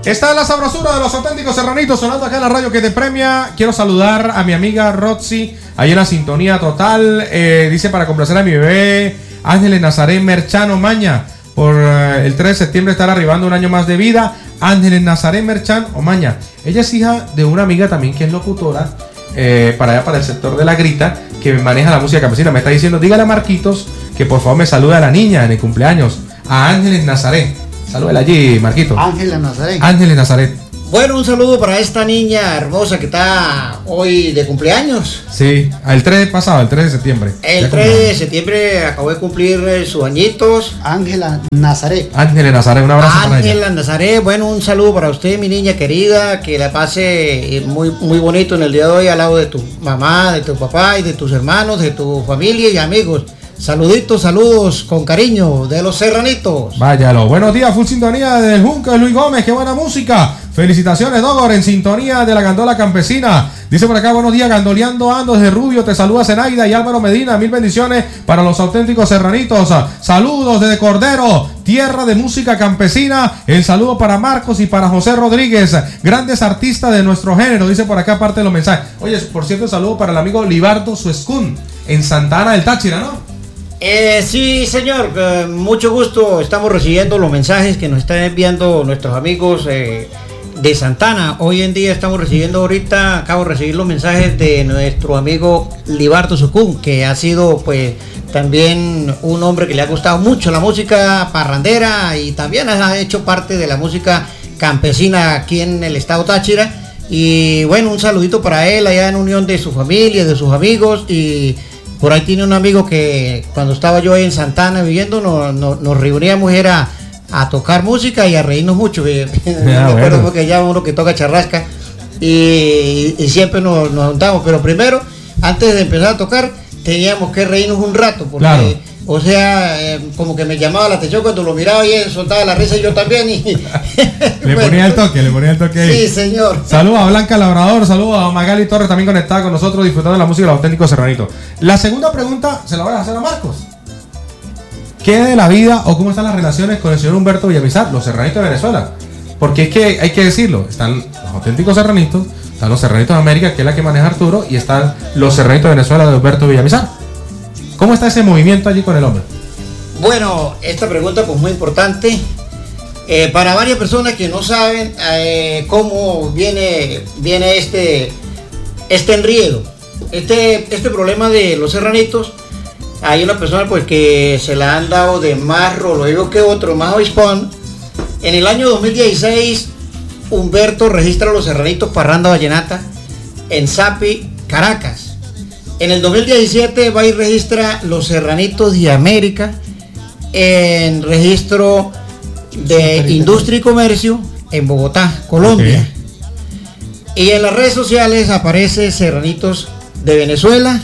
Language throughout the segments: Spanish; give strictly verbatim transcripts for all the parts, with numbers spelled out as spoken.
Está la sabrosura de los auténticos serranitos sonando acá en la radio que te premia. Quiero saludar a mi amiga Roxy, ahí en la sintonía total. Eh, dice para complacer a mi bebé Ángeles Nazaret Merchano Maña. Por eh, el tres de septiembre estar arribando un año más de vida. Ángeles Nazaret Merchan Omaña. Ella es hija de una amiga también que es locutora, eh, para allá, para el sector de La Grita, que maneja la música campesina. Me está diciendo, dígale a Marquitos que por favor me salude a la niña en el cumpleaños, a Ángeles Nazaret. Salúdela allí, Marquito. Ángeles Nazaret. Ángeles Nazaret. Bueno, un saludo para esta niña hermosa que está hoy de cumpleaños. Sí, el tres pasado, el tres de septiembre. El tres de septiembre acabó de cumplir eh, sus añitos. Ángela Nazaret. Ángeles Nazaret, un abrazo para ella. Ángela Nazaret, bueno, un saludo para usted, mi niña querida, que la pase muy, muy bonito en el día de hoy al lado de tu mamá, de tu papá y de tus hermanos, de tu familia y amigos. Saluditos, saludos con cariño de los serranitos. Váyalo. Buenos días, full sintonía del Junco de Luis Gómez. Qué buena música. Felicitaciones, Dogor, en sintonía de la Gandola Campesina. Dice por acá, buenos días, gandoleando ando desde Rubio. Te saluda Zenaida y Álvaro Medina. Mil bendiciones para los auténticos serranitos. Saludos desde Cordero, tierra de música campesina. El saludo para Marcos y para José Rodríguez, grandes artistas de nuestro género. Dice por acá parte de los mensajes. Oye, por cierto, el saludo para el amigo Libardo Suescún en Santa Ana del Táchira, ¿no? Eh, sí, señor, eh, mucho gusto. Estamos recibiendo los mensajes que nos están enviando nuestros amigos eh, de Santana. Hoy en día estamos recibiendo ahorita, acabo de recibir los mensajes de nuestro amigo Libardo Sucún, que ha sido pues también un hombre que le ha gustado mucho la música parrandera y también ha hecho parte de la música campesina aquí en el estado Táchira. Y bueno, un saludito para él allá en unión de su familia, de sus amigos. Y por ahí tiene un amigo que cuando estaba yo ahí en Santana viviendo, nos, nos, nos reuníamos era a tocar música y a reírnos mucho. Me Ah, acuerdo bueno. porque ya uno que toca charrasca y, y siempre nos, nos juntamos. Pero primero, antes de empezar a tocar, teníamos que reírnos un rato. Porque, Claro. o sea, eh, como que me llamaba la atención cuando lo miraba y él soltaba la risa y yo también. Y Le bueno, ponía el toque, le ponía el toque ahí. Sí, señor. Saludos a Blanca Labrador, saludos a Magali Torres también conectada con nosotros disfrutando de la música de los auténticos serranitos. La segunda pregunta se la voy a hacer a Marcos. ¿Qué de la vida o cómo están las relaciones con el señor Humberto Villamizar, los serranitos de Venezuela? Porque es que hay que decirlo, están los auténticos serranitos, están los serranitos de América, que es la que maneja Arturo, y están los serranitos de Venezuela de Humberto Villamizar. ¿Cómo está ese movimiento allí con el hombre? Bueno, esta pregunta pues muy importante. Eh, para varias personas que no saben eh, cómo viene, viene este, este enriedo, este, este problema de los serranitos, hay una persona pues que se la han dado de más rollo que otro, más obispón. En el año dos mil dieciséis, Humberto registra los serranitos Parranda Vallenata en Sapi, Caracas. En el dos mil diecisiete va y registra los serranitos de América en registro de Industria y Comercio en Bogotá, Colombia. Okay. Y en las redes sociales aparece Serranitos de Venezuela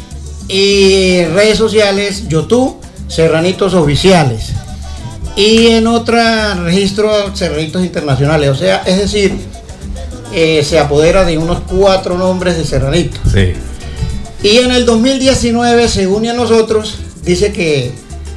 y redes sociales YouTube, Serranitos Oficiales. Y en otro registro Serranitos Internacionales. O sea, es decir, eh, se apodera de unos cuatro nombres de serranitos. Sí. Y en el dos mil diecinueve se une a nosotros, dice que,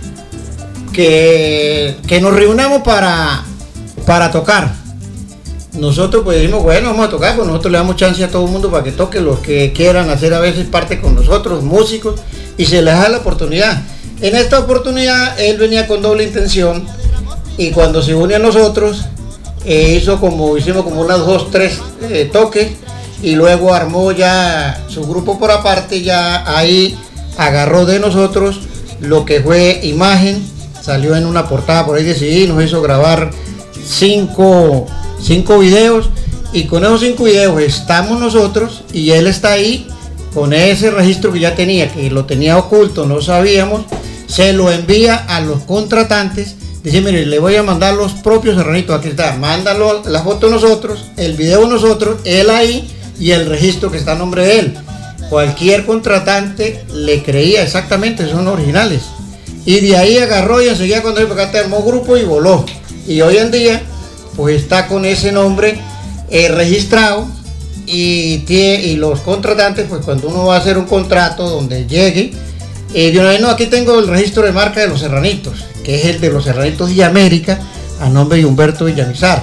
que, que nos reunamos para, para tocar. Nosotros pues dijimos, bueno, vamos a tocar, pues nosotros le damos chance a todo el mundo para que toque, los que quieran hacer a veces parte con nosotros, músicos, y se les da la oportunidad. En esta oportunidad él venía con doble intención y cuando se une a nosotros, eh, hizo como, hicimos como unas dos, tres eh, toques. Y luego armó ya su grupo por aparte, ya ahí agarró de nosotros lo que fue imagen, salió en una portada por ahí de C D, nos hizo grabar cinco, cinco videos y con esos cinco videos estamos nosotros y él está ahí con ese registro que ya tenía, que lo tenía oculto, no sabíamos, se lo envía a los contratantes, dice, mire, le voy a mandar los propios serranitos, aquí está, mándalo la foto nosotros, el video nosotros, él ahí, y el registro que está a nombre de él. Cualquier contratante le creía exactamente, son originales. Y de ahí agarró y enseguida cuando él acá armó grupo y voló. Y hoy en día, pues está con ese nombre eh, registrado y, tiene, y los contratantes, pues cuando uno va a hacer un contrato donde llegue, eh, de una vez, no, aquí tengo el registro de marca de los serranitos, que es el de los serranitos de América, a nombre de Humberto Villamizar.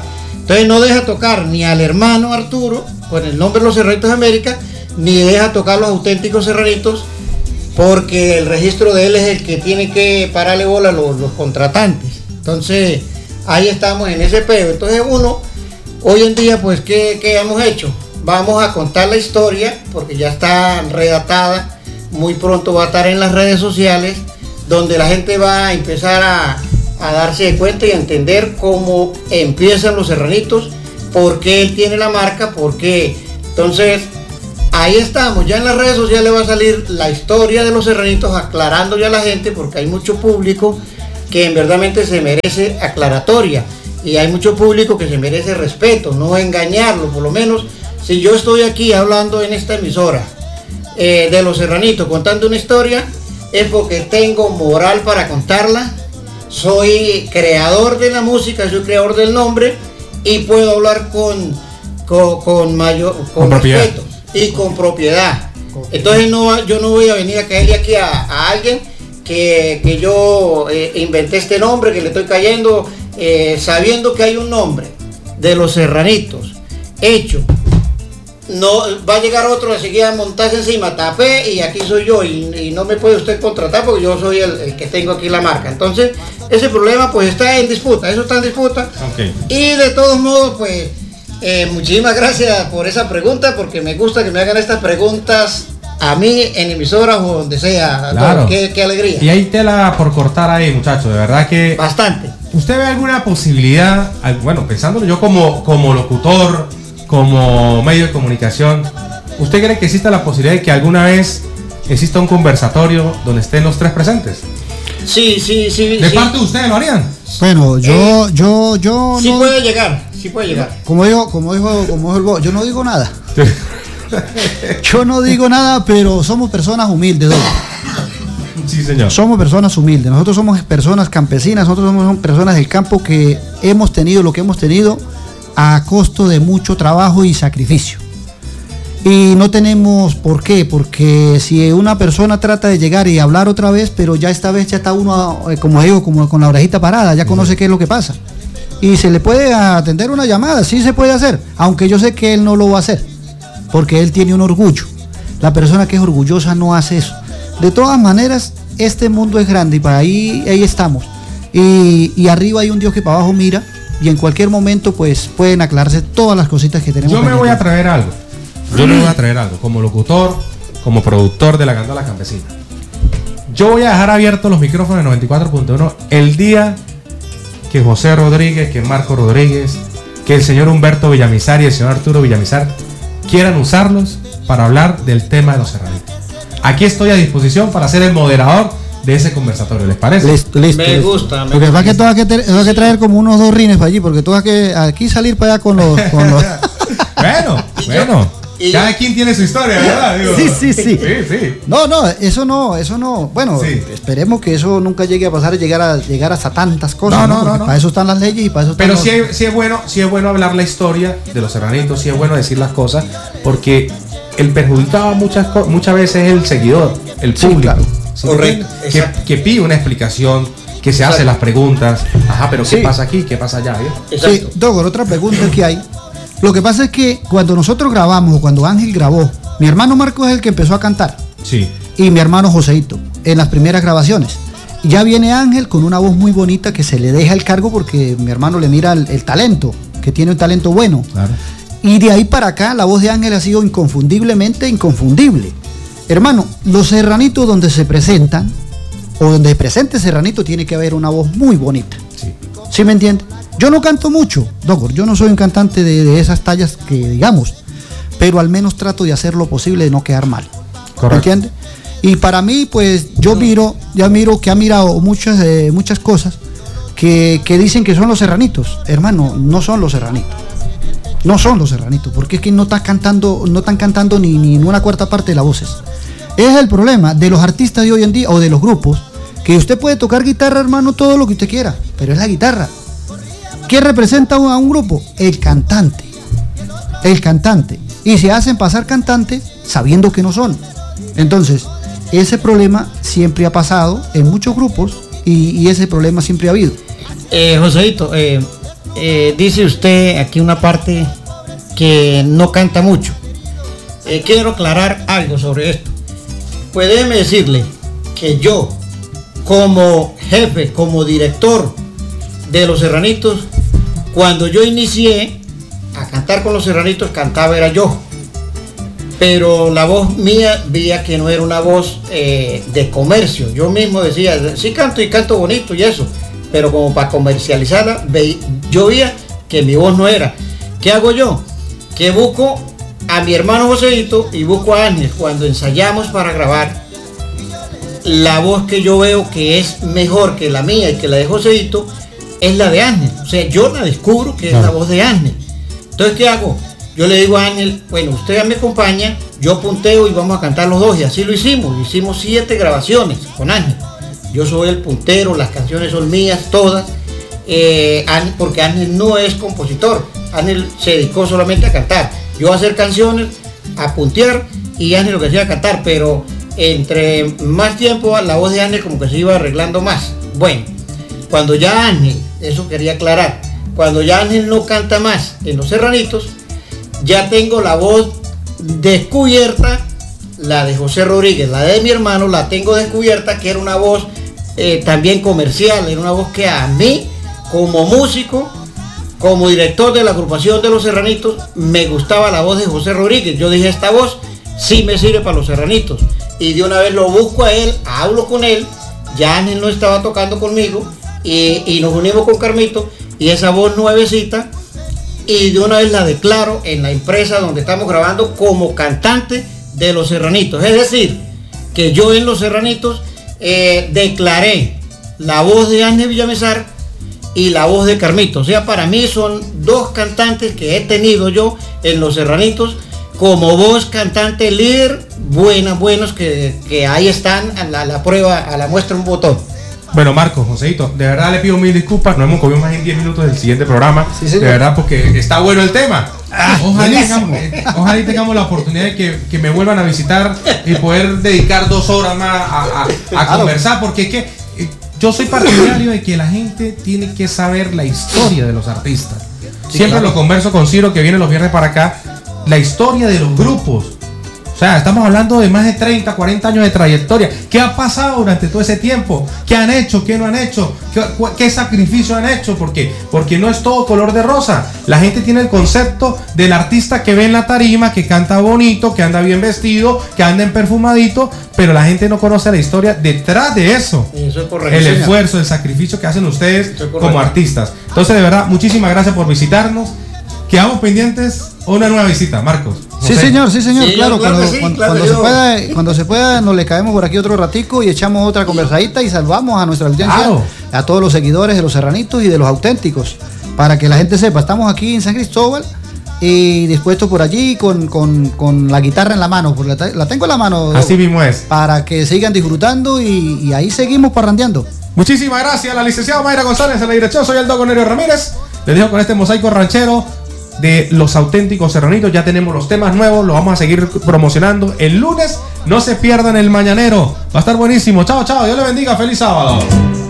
Entonces no deja tocar ni al hermano Arturo, con el nombre de los Serranitos de América, ni deja tocar los auténticos serranitos, porque el registro de él es el que tiene que pararle bola a los, los contratantes. Entonces, ahí estamos en ese peo. Entonces uno, hoy en día, pues, ¿qué, qué hemos hecho? Vamos a contar la historia, porque ya está redactada, muy pronto va a estar en las redes sociales, donde la gente va a empezar a, a darse cuenta y a entender cómo empiezan los serranitos, por qué él tiene la marca, por qué. Entonces, ahí estamos, ya en las redes sociales va a salir la historia de los serranitos, aclarando ya a la gente, porque hay mucho público que en verdad se merece aclaratoria, y hay mucho público que se merece respeto, no engañarlo. Por lo menos, si yo estoy aquí hablando en esta emisora eh, de los serranitos, contando una historia, es porque tengo moral para contarla, soy creador de la música, soy creador del nombre, y puedo hablar con, con, con mayor con, con respeto y con propiedad. Entonces no, yo no voy a venir a caerle aquí a, a alguien que, que yo eh, inventé este nombre, que le estoy cayendo, eh, sabiendo que hay un nombre de los serranitos hecho. No va a llegar otro a seguir a montarse encima, tapé, y aquí soy yo, y, y no me puede usted contratar porque yo soy el, el que tengo aquí la marca. Entonces ese problema pues está en disputa, eso está en disputa. Okay. Y de todos modos, pues eh, muchísimas gracias por esa pregunta, porque me gusta que me hagan estas preguntas a mí en emisoras o donde sea. Claro. Qué, qué alegría. Y hay tela por cortar ahí, muchachos, de verdad que bastante. ¿Usted ve alguna posibilidad, bueno, pensándolo yo como, como locutor, como medio de comunicación, ¿usted cree que exista la posibilidad de que alguna vez exista un conversatorio donde estén los tres presentes? Sí, sí, sí. ¿De sí. parte de ustedes lo harían? Bueno, yo, eh, yo, yo sí no. puede llegar, sí puede llegar. Como dijo, como dijo, como dijo el Bo, yo no digo nada. Yo no digo nada, pero somos personas humildes, ¿no? Sí, señor. Somos personas humildes. Nosotros somos personas campesinas, nosotros somos personas del campo que hemos tenido lo que hemos tenido a costo de mucho trabajo y sacrificio. Y no tenemos por qué, porque si una persona trata de llegar y hablar otra vez, pero ya esta vez ya está uno, como digo, como con la orejita parada, ya conoce qué es lo que pasa. Y se le puede atender una llamada, sí se puede hacer, aunque yo sé que él no lo va a hacer, porque él tiene un orgullo. La persona que es orgullosa no hace eso. De todas maneras, este mundo es grande y para ahí, ahí estamos. Y, y arriba hay un Dios que para abajo mira, y en cualquier momento pues pueden aclararse todas las cositas que tenemos. Yo me voy a traer algo. Yo le voy a traer algo, como locutor, como productor de La Gandola Campesina. Yo voy a dejar abiertos los micrófonos de noventa y cuatro punto uno el día que José Rodríguez, que Marco Rodríguez, que el señor Humberto Villamizar y el señor Arturo Villamizar quieran usarlos para hablar del tema de los serranitos. Aquí estoy a disposición para ser el moderador de ese conversatorio, ¿les parece? Listo, listo. Me listo. gusta. Me porque gusta. va que tú vas que, te, vas que traer como unos dos rines para allí, porque tú vas que aquí salir para allá con los... Con los... Bueno, bueno. Y Cada yo, quien tiene su historia, ¿verdad? Digo, Sí, sí, sí. Sí, sí. No, no, eso no, eso no. Bueno, Sí. esperemos que eso nunca llegue a pasar, llegar a llegar hasta tantas cosas. No, No, no, Porque no, no. para eso están las leyes y para eso están Pero los- sí, hay- sí es bueno, sí es bueno hablar la historia de los serranitos, sí es bueno decir las cosas, porque el perjudicado muchas co- muchas veces es el seguidor, el Sí, público. claro. ¿Sí Correcto, me entiende? exacto. Que, que pide una explicación, que se Exacto. hace las preguntas. Ajá, pero ¿qué Sí. pasa aquí? ¿Qué pasa allá? ¿eh? Sí, exacto. Dogor, otra pregunta que hay. Lo que pasa es que cuando nosotros grabamos o cuando Ángel grabó, mi hermano Marco es el que empezó a cantar Sí. y mi hermano Joseito en las primeras grabaciones. Y ya viene Ángel con una voz muy bonita que se le deja el cargo porque mi hermano le mira el, el talento, que tiene un talento bueno. Claro. Y de ahí para acá la voz de Ángel ha sido inconfundiblemente inconfundible. Hermano, los serranitos donde se presentan, o donde se presente serranito, tiene que haber una voz muy bonita. Sí. ¿Sí me entiende? Yo no canto mucho, Dogor, yo no soy un cantante de, de esas tallas que digamos, pero al menos trato de hacer lo posible de no quedar mal. Correcto. ¿Me entiende? Y para mí, pues yo miro, ya miro que ha mirado muchas, eh, muchas cosas que, que dicen que son los serranitos. Hermano, no son los serranitos. No son los serranitos, porque es que no están cantando, no están cantando ni, ni en una cuarta parte de las voces. Ese es el problema de los artistas de hoy en día o de los grupos, que usted puede tocar guitarra, hermano, todo lo que usted quiera, pero es la guitarra. ¿Qué representa a un grupo? El cantante. El cantante. Y se hacen pasar cantantes sabiendo que no son. Entonces, ese problema siempre ha pasado en muchos grupos y, y ese problema siempre ha habido. Eh, Joseito, eh, eh, dice usted aquí una parte que no canta mucho. Eh, quiero aclarar algo sobre esto. Pues déjeme decirle que yo, como jefe, como director de Los Serranitos, cuando yo inicié a cantar con Los Serranitos, cantaba era yo. Pero la voz mía veía que no era una voz eh, de comercio. Yo mismo decía, sí canto y canto bonito y eso, pero como para comercializarla, ve, yo veía que mi voz no era. ¿Qué hago yo? Que busco a mi hermano Joseito y busco a Ángel. Cuando ensayamos para grabar, la voz que yo veo que es mejor que la mía y que la de Joseito es la de Ángel. O sea, yo la descubro que es la voz de Ángel. Entonces, ¿qué hago? Yo le digo a Ángel, bueno, usted ya me acompaña, yo punteo y vamos a cantar los dos. Y así lo hicimos. Hicimos siete grabaciones con Ángel. Yo soy el puntero, las canciones son mías todas, eh, porque Ángel no es compositor. Ángel se dedicó solamente a cantar. Yo a hacer canciones, a puntear, y Ángel lo que hacía era cantar, pero entre más tiempo la voz de Ángel como que se iba arreglando más. Bueno, cuando ya Ángel, eso quería aclarar, cuando ya Ángel no canta más en Los Serranitos, ya tengo la voz descubierta, la de José Rodríguez, la de mi hermano la tengo descubierta, que era una voz eh, también comercial, era una voz que a mí, como músico, como director de la agrupación de Los Serranitos, me gustaba la voz de José Rodríguez. Yo dije, esta voz sí me sirve para Los Serranitos. Y de una vez lo busco a él, hablo con él, ya Ángel no estaba tocando conmigo, y, y nos unimos con Carmito, y esa voz nuevecita, y de una vez la declaro en la empresa donde estamos grabando como cantante de Los Serranitos. Es decir, que yo en Los Serranitos eh, declaré la voz de Ángel Villamizar y la voz de Carmito. O sea, para mí son dos cantantes que he tenido yo en Los Serranitos como voz cantante líder, buenas, buenos, que, que ahí están a la, a la prueba, a la muestra un botón. Bueno, Marcos, Joseito, de verdad le pido mil disculpas, nos hemos comido más en diez minutos del siguiente programa, sí, de verdad, porque está bueno el tema. Ah, ojalá, tengamos, ojalá tengamos la oportunidad de que, que me vuelvan a visitar y poder dedicar dos horas más a, a, a conversar, porque es que yo soy partidario de que la gente tiene que saber la historia de los artistas. Sí, Siempre claro. lo converso con Ciro, que viene los viernes para acá, la historia de los grupos. O sea, estamos hablando de más de treinta, cuarenta años de trayectoria. ¿Qué ha pasado durante todo ese tiempo? ¿Qué han hecho? ¿Qué no han hecho? ¿Qué, qué sacrificio han hecho? ¿Por qué? Porque no es todo color de rosa. La gente tiene el concepto del artista que ve en la tarima, que canta bonito, que anda bien vestido, que anda en perfumadito, pero la gente no conoce la historia detrás de eso. Eso es correcto. El esfuerzo, el sacrificio que hacen ustedes como artistas. Entonces, de verdad, muchísimas gracias por visitarnos. Quedamos pendientes a una nueva visita, Marcos. Sí, señor, sí, señor, sí, claro, claro, cuando, sí, cuando, claro cuando se pueda, cuando se pueda nos le caemos por aquí otro ratico y echamos otra conversadita y salvamos a nuestra audiencia, claro. a todos los seguidores de Los Serranitos y de Los Auténticos, para que la gente sepa, estamos aquí en San Cristóbal y dispuestos por allí con, con, con la guitarra en la mano, porque la, la tengo en la mano. Así mismo es. Para que sigan disfrutando y, y ahí seguimos parrandeando. Muchísimas gracias a la licenciada Mayra González en la dirección, soy el Doc Nerio Ramírez, les dejo con este mosaico ranchero de Los Auténticos Serranitos. Ya tenemos los temas nuevos, los vamos a seguir promocionando el lunes. No se pierdan el mañanero, va a estar buenísimo. Chao, chao, Dios le bendiga, feliz sábado.